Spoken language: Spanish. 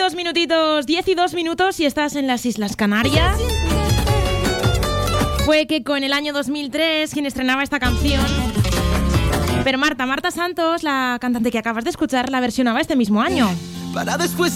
2 minutitos, 10 y 2 minutos si estás en las Islas Canarias. Fue que con el año 2003 quien estrenaba esta canción. Pero Marta Santos, la cantante que acabas de escuchar, la versionaba este mismo año. Para después